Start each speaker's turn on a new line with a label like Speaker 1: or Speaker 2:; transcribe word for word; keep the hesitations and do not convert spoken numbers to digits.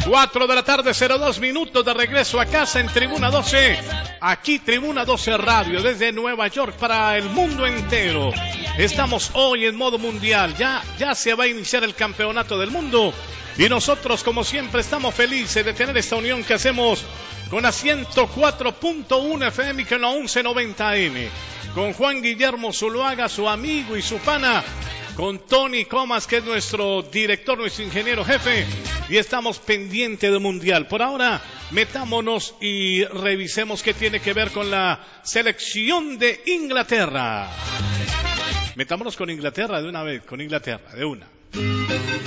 Speaker 1: cuatro de la tarde, cero dos minutos de regreso a casa en Tribuna doce. Aquí Tribuna doce Radio desde Nueva York para el mundo entero. Estamos hoy en modo mundial. Ya, ya se va a iniciar el campeonato del mundo. Y nosotros, como siempre, estamos felices de tener esta unión que hacemos con la ciento cuatro punto uno F M y con la once noventa A M. Con Juan Guillermo Zuluaga, su amigo y su pana. Con Tony Comas, que es nuestro director, nuestro ingeniero jefe. Y estamos pendientes del mundial. Por ahora, metámonos y revisemos qué tiene que ver con la selección de Inglaterra. Metámonos con Inglaterra de una vez, con Inglaterra, de una.